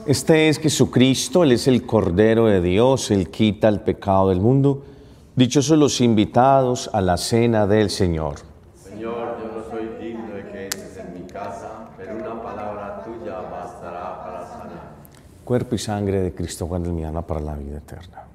Este es Jesucristo, Él es el Cordero de Dios, Él quita el pecado del mundo. Dichosos los invitados a la cena del Señor. Señor, yo no soy digno de que entres en mi casa, pero una palabra tuya bastará para sanar. Cuerpo y sangre de Cristo, Juan de mi alma para la vida eterna.